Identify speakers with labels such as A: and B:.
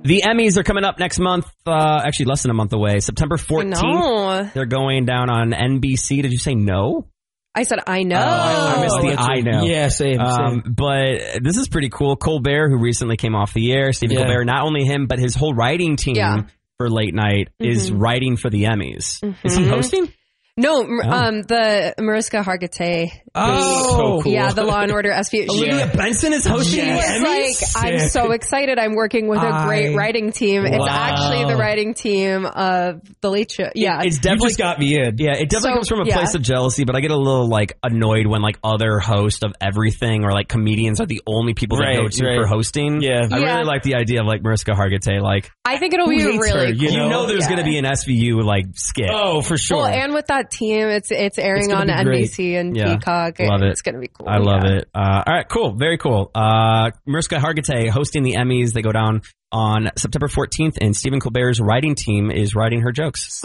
A: The Emmys are coming up next month. Actually, less than a month away. September 14th. They're going down on NBC. Did you say no?
B: I said I know.
A: I missed the I know.
C: Yeah, same.
A: But this is pretty cool. Colbert, who recently came off the air, Stephen Colbert, not only him, but his whole writing team for late night is writing for the Emmys. Is he hosting?
B: No, the Mariska Hargitay.
A: So cool.
B: Yeah, the Law and Order SVU.
A: Olivia Benson is hosting the Emmys?
B: I'm so excited. I'm working with a great writing team. It's actually the writing team of The Late Show. Yeah.
A: It's definitely
C: you just got me in.
A: Yeah, it definitely comes from a place of jealousy, but I get a little like annoyed when like other hosts of everything or like comedians are the only people that go to for hosting.
C: Yeah.
A: I really like the idea of like Mariska Hargitay. Like,
B: I think it'll be really cool.
A: You know there's going to be an SVU like skit.
C: Oh, for sure.
B: Well, and with that team, it's airing on NBC and Peacock.
A: Love it.
B: It's going to be cool.
A: I love it. All right, cool. Very cool. Mariska Hargitay hosting the Emmys. They go down on September 14th, and Stephen Colbert's writing team is writing her jokes.